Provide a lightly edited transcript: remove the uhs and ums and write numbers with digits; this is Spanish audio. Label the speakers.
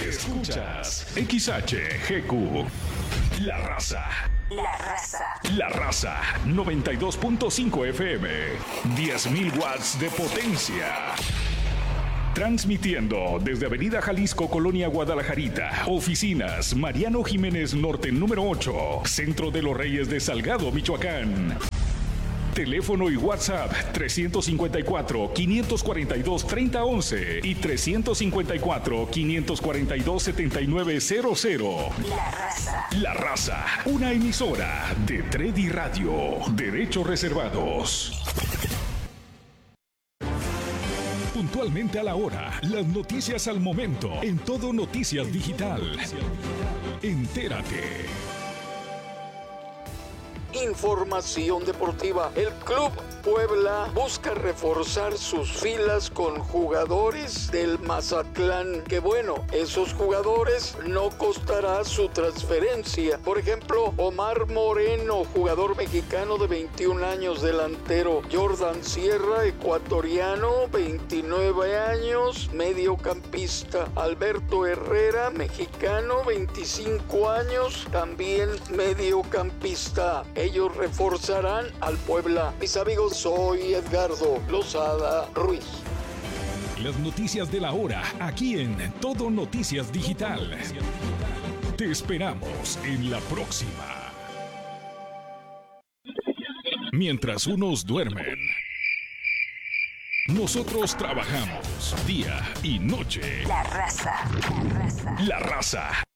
Speaker 1: Escuchas XHGQ. La Raza.
Speaker 2: La Raza.
Speaker 1: La Raza 92.5 FM. 10.000 watts de potencia. Transmitiendo desde Avenida Jalisco, Colonia Guadalajarita. Oficinas Mariano Jiménez Norte número 8. Centro de los Reyes de Salgado, Michoacán. Teléfono y WhatsApp 354-542-3011 y 354-542-7900.
Speaker 2: La Raza.
Speaker 1: La Raza, una emisora de Tredi Radio. Derechos reservados. Puntualmente a la hora, las noticias al momento, en Todo Noticias Digital. Entérate.
Speaker 3: Información deportiva. El Club Puebla busca reforzar sus filas con jugadores del Mazatlán. Que bueno, esos jugadores no costará su transferencia. Por ejemplo, Omar Moreno, jugador mexicano de 21 años, delantero. Jordan Sierra, ecuatoriano, 29 años, mediocampista. Alberto Herrera, mexicano, 25 años, también mediocampista. Ellos reforzarán al Puebla. Mis amigos, soy Edgardo Lozada Ruiz.
Speaker 1: Las noticias de la hora, aquí en Todo Noticias Digital. Te esperamos en la próxima. Mientras unos duermen, nosotros trabajamos día y noche.
Speaker 2: La Raza. La Raza.
Speaker 1: La Raza